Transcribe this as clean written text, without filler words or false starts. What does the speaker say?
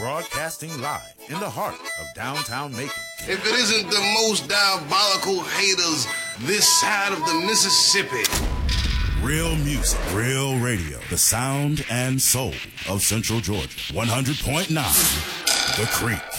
broadcasting live in the heart of downtown Macon. If it isn't the most diabolical haters this side of the Mississippi. Real music, real radio, the sound and soul of Central Georgia. 100.9, The Creek.